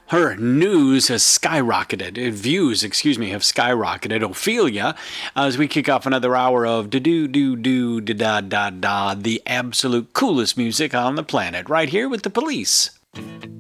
Her news has skyrocketed. Views, have skyrocketed. Ophelia, as we kick off another hour of da da da da, the absolute coolest music on the planet, right here with the police.